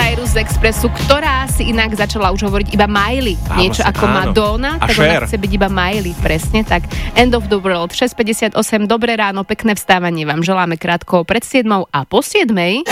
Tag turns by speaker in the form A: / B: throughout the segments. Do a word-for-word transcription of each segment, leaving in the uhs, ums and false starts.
A: Cyrus z Expressu, ktorá si inak začala už hovoriť iba Miley.
B: Áno,
A: Niečo ako
B: áno.
A: Madonna,
B: A
A: tak
B: Cher.
A: ona chce byť iba Miley, presne tak. End of the World, šesť päťdesiatosem, dobré ráno, pekné vstávanie vám želáme krátko pred siedmou a po siedmej.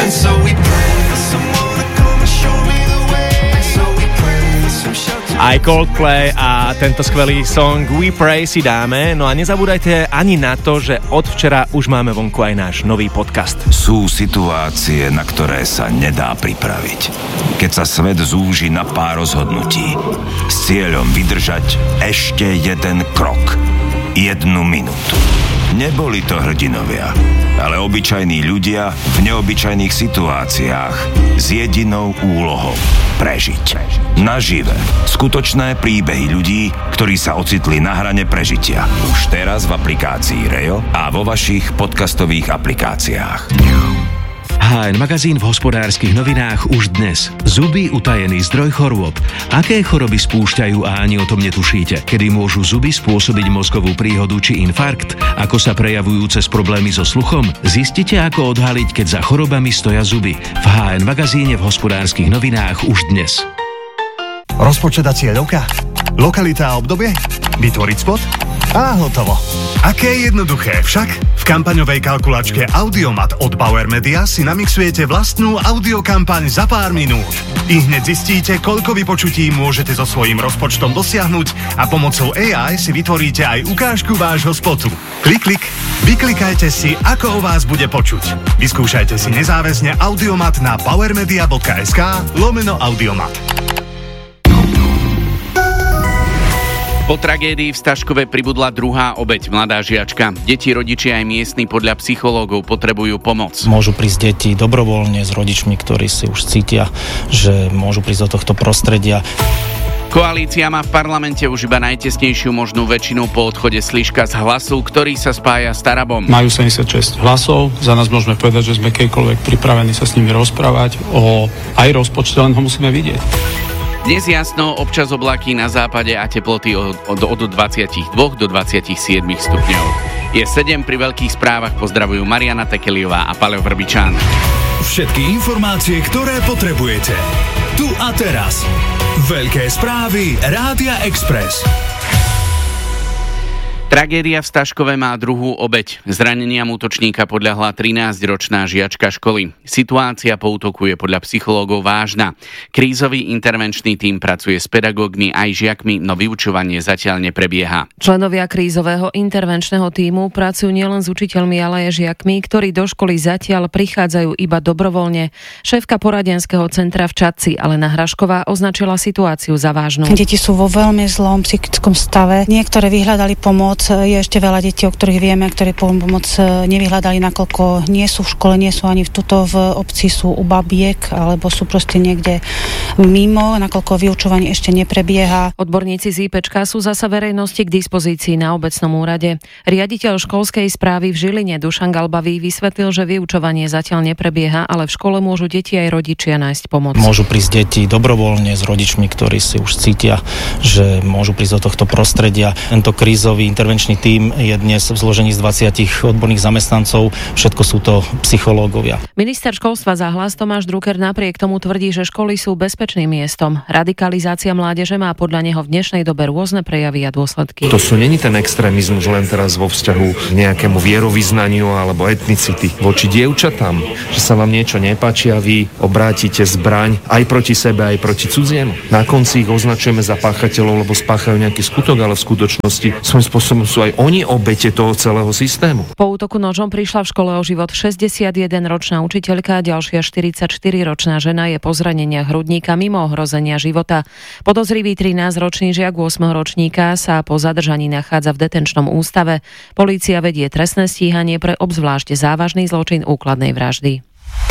B: Aj Coldplay a tento skvelý song We Pray si dáme. No a nezabúdajte ani na to, že od včera už máme vonku aj náš nový podcast.
C: Sú situácie, na ktoré sa nedá pripraviť. Keď sa svet zúži na pár rozhodnutí s cieľom vydržať ešte jeden krok, jednu minútu. Neboli to hrdinovia, ale obyčajní ľudia v neobyčajných situáciách s jedinou úlohou prežiť. Nažive. Skutočné príbehy ľudí, ktorí sa ocitli na hrane prežitia. Už teraz v aplikácii Rejo a vo vašich podcastových aplikáciách.
D: há en magazín v Hospodárskych novinách už dnes. Zuby, utajený zdroj chorôb. Aké choroby spúšťajú a ani o tom netušíte? Kedy môžu zuby spôsobiť mozgovú príhodu či infarkt? Ako sa prejavujú cez problémy so sluchom? Zistite, ako odhaliť, keď za chorobami stoja zuby. V há en magazíne v Hospodárskych novinách už dnes.
E: Rozpočet a cieľovka? Lokalita a obdobie? Vytvoriť spot? A hotovo. Aké jednoduché však? V kampaňovej kalkulačke Audiomat od Bauer Media si namixujete vlastnú audiokampaň za pár minút. I hneď zistíte, koľko vypočutí môžete so svojím rozpočtom dosiahnuť a pomocou á í si vytvoríte aj ukážku vášho spotu. Klik, klik, vyklikajte si, ako o vás bude počuť. Vyskúšajte si nezáväzne Audiomat na powermedia.sk lomeno Audiomat.
F: Po tragédii v Staškove pribudla druhá obeť, mladá žiačka. Deti, rodičia aj miestni podľa psychológov potrebujú pomoc.
G: Môžu prísť deti dobrovoľne s rodičmi, ktorí si už cítia, že môžu prísť do tohto prostredia.
F: Koalícia má v parlamente už iba najtesnejšiu možnú väčšinu po odchode Sliška z Hlasu, ktorý sa spája s Tarabom.
H: Majú sedemdesiatšesť hlasov, za nás môžeme povedať, že sme kedykoľvek pripravení sa s nimi rozprávať o aj rozpočte, len ho musíme vidieť.
F: Dnes jasno, občas oblaky na západe a teploty od, od, od dvadsaťdva do dvadsaťsedem stupňov. Je sedem, pri veľkých správach pozdravujú Mariana Tekeliová a Paľo Vrbičan.
I: Všetky informácie, ktoré potrebujete. Tu a teraz. Veľké správy Rádia Express.
F: Tragédia v Staškove má druhú obeť. Zraneniam útočníka podľahla trinásťročná žiačka školy. Situácia po útoku je podľa psychológov vážna. Krízový intervenčný tím pracuje s pedagógmi aj žiakmi, no vyučovanie zatiaľ neprebieha.
J: Členovia krízového intervenčného tímu pracujú nielen s učiteľmi, ale aj žiakmi, ktorí do školy zatiaľ prichádzajú iba dobrovoľne. Šéfka poradenského centra v Čadci, Alena Hrašková, označila situáciu za vážnu.
K: Deti sú vo veľmi zlom psychickom stave. Niektoré vyhľadali pomoc. Je ešte veľa detí, o ktorých vieme, ktoré pomoc nevyhľadali, nakoľko nie sú v škole, nie sú ani v tuto v obci, sú u babiek, alebo sú proste niekde mimo, nakoľko vyučovanie ešte neprebieha.
J: Odborníci z IPčka sú zasa verejnosti k dispozícii na obecnom úrade. Riaditeľ školskej správy v Žiline Dušan Galbavý vysvetlil, že vyučovanie zatiaľ neprebieha, ale v škole môžu deti aj rodičia nájsť pomoc.
G: Môžu prísť deti dobrovoľne s rodičmi, ktorí si už cítia, že môžu prísť do tohto prostredia. Tento krízový intervenčný tím je dnes v zložení z dvadsiatich odborných zamestnancov. Všetko sú to psychológovia.
J: Minister školstva za Hlas Tomáš Drucker napriek tomu tvrdí, že školy sú bezpečným miestom. Radikalizácia mládeže má podľa neho v dnešnej dobe rôzne prejavy a dôsledky.
L: To sú není ten extrémizmus len teraz vo vzťahu k nejakému vierovyznaniu alebo etnicity voči dievčatám, že sa vám niečo nepáči a vy obrátite zbraň aj proti sebe, aj proti cudziemu. Na konci ich označujeme za páchateľov, lebo spáchajú nejaký skutok, ale v skutočnosti svojím spôsobom sú aj oni obete toho celého systému.
J: Po útoku nožom prišla v škole o život šesťdesiatjedenročná učiteľka a ďalšia štyridsaťštyriročná žena je po zraneniach hrudníka mimo ohrozenia života. Podozrivý trinásťročný žiak ôsmeho ročníka sa po zadržaní nachádza v detenčnom ústave. Polícia vedie trestné stíhanie pre obzvlášť závažný zločin úkladnej vraždy.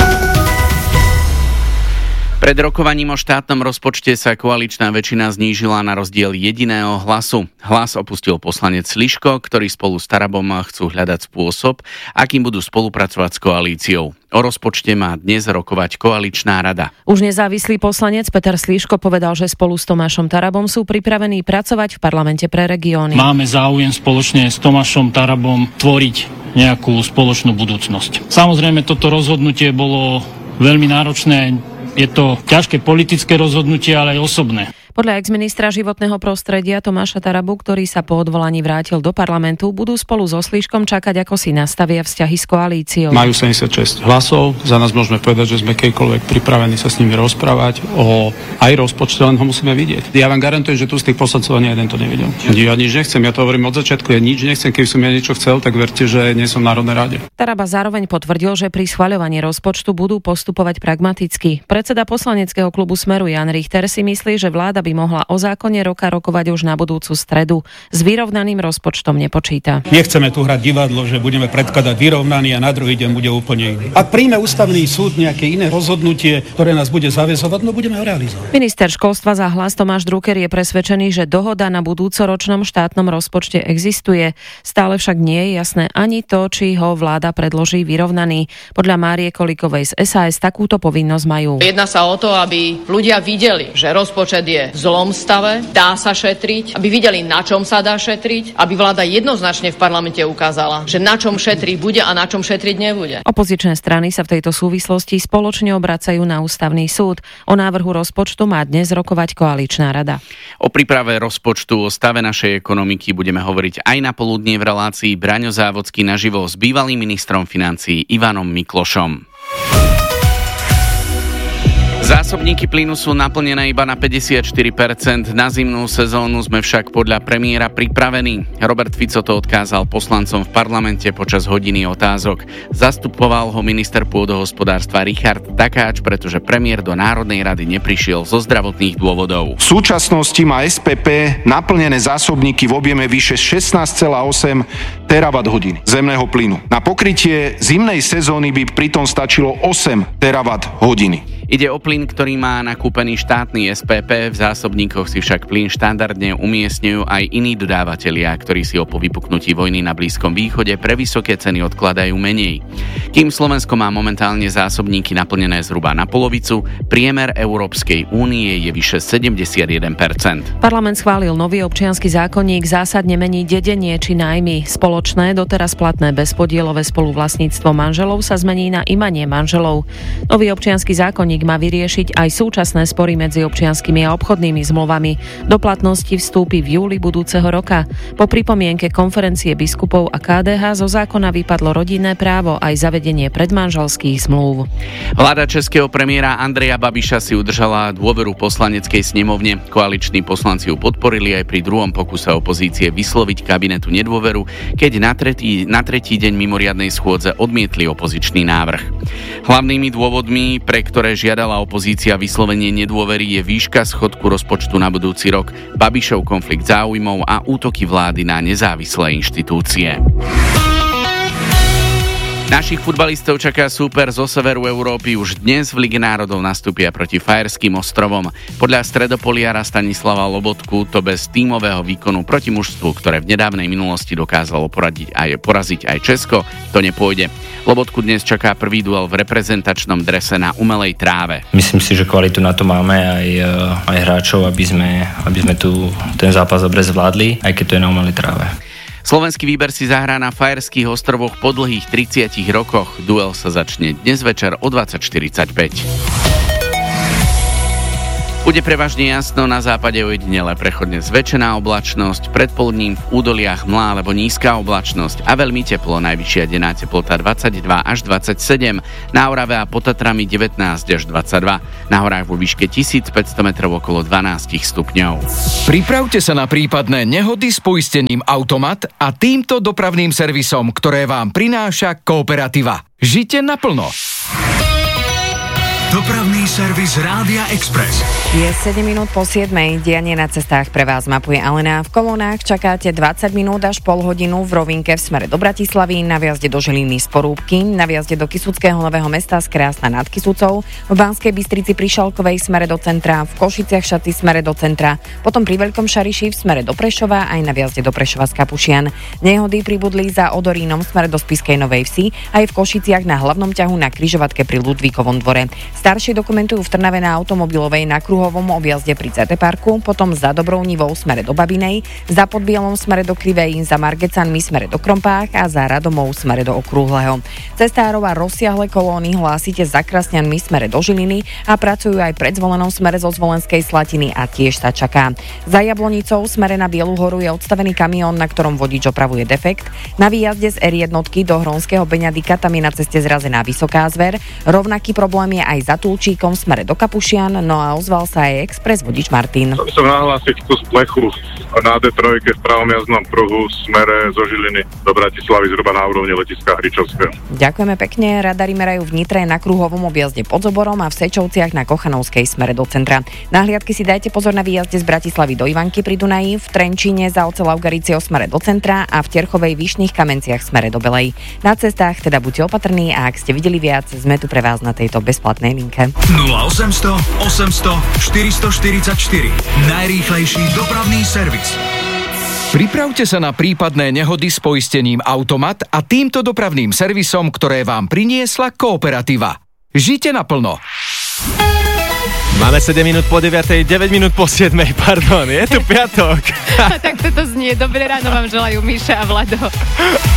F: Pred rokovaním o štátnom rozpočte sa koaličná väčšina znížila na rozdiel jediného hlasu. Hlas opustil poslanec Sliško, ktorý spolu s Tarabom chcú hľadať spôsob, akým budú spolupracovať s koalíciou. O rozpočte má dnes rokovať koaličná rada.
J: Už nezávislý poslanec Peter Sliško povedal, že spolu s Tomášom Tarabom sú pripravení pracovať v parlamente pre regióny.
H: Máme záujem spoločne s Tomášom Tarabom tvoriť nejakú spoločnú budúcnosť. Samozrejme, toto rozhodnutie bolo veľmi náročné Je to ťažké politické rozhodnutie, ale aj osobné.
J: Podľa exministra životného prostredia Tomáša Tarabu, ktorý sa po odvolaní vrátil do parlamentu, budú spolu so Sliškom čakať, ako si nastavia vzťahy s koalíciou.
H: Majú sedemdesiatšesť hlasov, za nás môžeme povedať, že sme kedykoľvek pripravení sa s nimi rozprávať o aj rozpočte, len ho musíme vidieť. Ja vám garantujem, že tu z tých poslancov ani jeden to nevidel. Ja nič nechcem, ja to hovorím od začiatku, ja nič nechcem, keby som ja niečo chcel, tak verte, že nie som v Národnej rade.
J: Taraba zároveň potvrdil, že pri schvaľovaní rozpočtu budú postupovať pragmaticky. Predseda poslaneckého klubu Smeru Jan Richter si myslí, že vláda by mohla o zákone roka rokovať už na budúcu stredu. S vyrovnaným rozpočtom nepočíta.
M: Nechceme tu hrať divadlo, že budeme predkladať vyrovnaný a na druhý deň bude úplne iný. Ak príjme ústavný súd nejaké iné rozhodnutie, ktoré nás bude zaväzovať, no budeme ho realizovať.
J: Minister školstva za Hlas Tomáš Drucker je presvedčený, že dohoda na budúcoročnom štátnom rozpočte existuje. Stále však nie je jasné ani to, či ho vláda predloží vyrovnaný. Podľa Márie Kolíkovej z es a es takúto povinnosť majú.
N: Jedná sa o to, aby ľudia videli, že rozpočet je v zlom stave, dá sa šetriť, aby videli, na čom sa dá šetriť, aby vláda jednoznačne v parlamente ukázala, že na čom šetriť bude a na čom šetriť nebude.
J: Opozičné strany sa v tejto súvislosti spoločne obracajú na ústavný súd. O návrhu rozpočtu má dnes rokovať koaličná rada.
F: O príprave rozpočtu, o stave našej ekonomiky budeme hovoriť aj na poludnie v relácii Braňo Závodský naživo s bývalým ministrom financií Ivanom Miklošom. Zásobníky plynu sú naplnené iba na päťdesiatštyri percent. Na zimnú sezónu sme však podľa premiéra pripravení. Robert Fico to odkázal poslancom v parlamente počas hodiny otázok. Zastupoval ho minister pôdohospodárstva Richard Takáč, pretože premiér do Národnej rady neprišiel zo zdravotných dôvodov.
O: V súčasnosti má es pé pé naplnené zásobníky v objeme vyše šestnásť celá osem terawatt hodín zemného plynu. Na pokrytie zimnej sezóny by pritom stačilo osem terawatt hodiny.
F: Ide o plyn, ktorý má nakúpený štátny es pé pé, v zásobníkoch si však plyn štandardne umiestňujú aj iní dodávatelia, ktorí si o po vypuknutí vojny na Blízkom východe pre vysoké ceny odkladajú menej. Kým Slovensko má momentálne zásobníky naplnené zhruba na polovicu, priemer Európskej únie je vyše sedemdesiatjeden percent.
J: Parlament schválil nový občiansky zákonník, zásadne mení dedenie či nájmy. Spoločné, doteraz platné bezpodielové spoluvlastníctvo manželov sa zmení na imanie manželov. Nový občiansky zákonník má vyriešiť aj súčasné spory medzi občianskymi a obchodnými zmluvami. Do platnosti vstúpi v júli budúceho roka. Po pripomienke konferencie biskupov a ká dé há zo zákona vypadlo rodinné právo aj zavedenie predmanželských zmluv.
F: Vláda českého premiéra Andreja Babiša si udržala dôveru poslaneckej snemovne. Koaliční poslanci ju podporili aj pri druhom pokuse opozície vysloviť kabinetu nedôveru, keď na tretí, na tretí deň mimoriadnej schôdze odmietli opozičný návrh. Hlavnými dôvodmi, pre ktoré žiadala opozícia vyslovenie nedôvery, je výška schodku rozpočtu na budúci rok, Babišov konflikt záujmov a útoky vlády na nezávislé inštitúcie. Našich futbalistov čaká súper zo severu Európy. Už dnes v Lige národov nastúpia proti Fajerským ostrovom. Podľa stredopoliara Stanislava Lobotku to bez tímového výkonu proti mužstvu, ktoré v nedávnej minulosti dokázalo poradiť aj, poraziť aj Česko, to nepôjde. Lobotku dnes čaká prvý duel v reprezentačnom drese na umelej tráve.
P: Myslím si, že kvalitu na to máme aj, aj hráčov, aby sme, aby sme tu ten zápas dobre zvládli, aj keď to je na umelej tráve.
F: Slovenský výber si zahrá na Fajerských ostrovoch po dlhých tridsiatich rokoch. Duel sa začne dnes večer o dvadsať štyridsaťpäť. Bude prevažne jasno, na západe ojedinele prechodne zväčšená oblačnosť, predpoludním v údoliach mlá alebo nízka oblačnosť a veľmi teplo, najvyššia denná teplota dvadsaťdva až dvadsaťsedem, na Orave a pod Tatrami devätnásť až dvadsaťdva, na horách vo výške tisícpäťsto metrov okolo dvanásť stupňov.
Q: Pripravte sa na prípadné nehody s poistením Automat a týmto dopravným servisom, ktoré vám prináša Kooperativa. Žite naplno.
I: Dopravný servis Rádia Express.
R: Je sedem minút po siedmej. Dianie na cestách pre vás mapuje Alena. V kolónach čakáte dvadsať minút až pol hodinu v rovinke v smere do Bratislavy, na viazde do Žiliny z Porúbky, na viazde do Kysuckého Nového Mesta z Krásna nad Kysucou, v Banskej Bystrici pri Šalkovej smere do centra, v Košiciach Šaty smere do centra, potom pri Veľkom Šariši v smere do Prešova, aj na viazde do Prešova z Kapušian. Nehody pribudli za Odorínom smere do Spišskej Novej Vsi, aj v Košiciach na hlavnom ťahu na križovatke pri Ludvíkovom dvore. Starší dokumentujú v Trnave na Automobilovej na kruhovom objazde pri cé té parku, potom za Dobrounivou smere do Babinej, za Podbielom smere do Krivej, za Margecanmi smere do Krompách a za Radomou smere do Okrúhleho. Cestárov a rozsiahle kolóny hlásite za Krasňanmi smere do Žiliny a pracujú aj pred Zvolenou smere zo Zvolenskej Slatiny a tiež sa čaká. Za Jablonicou smere na Bielu horu je odstavený kamión, na ktorom vodič opravuje defekt. Na výjazde z er jeden do Hronského Beňadika tam je na ceste zrazená Vysoká Zver. Rovnaký problém je aj za Tulčíkom smere do Kapušian, no a ozval sa aj expres vodič Martin.
S: Chcem nahlásiť kus plechu na dé tri v pravom jazdnom pruhu smere zo Žiliny do Bratislavy zhruba na úrovni letiska Hričovského.
R: Ďakujeme pekne. Radari merajú v Nitre na kruhovom objazde pod Zoborom a v Sečovciach na Kochanovskej smere do centra. Na hliadky si dajte pozor na výjazde z Bratislavy do Ivanky pri Dunaji, v Trenčíne za Oceľav-Garicio smere do centra a v Terchovej Vyšných Kamenciach smere do Belej. Na cestách teda buďte opatrní a ak ste videli viac, sme tu pre vás na tejto bezplatnej linke.
I: nula osemsto osemsto štyristoštyridsaťštyri. Najrýchlejší dopravný servis.
Q: Pripravte sa na prípadné nehody s poistením Automat a týmto dopravným servisom, ktoré vám priniesla Kooperativa. Žite naplno.
B: Máme sedem minút po deviatej, deväť minút po siedmej, pardon, je tu piatok.
A: Tak toto znie. Dobré ráno vám želajú Miša a Vlado.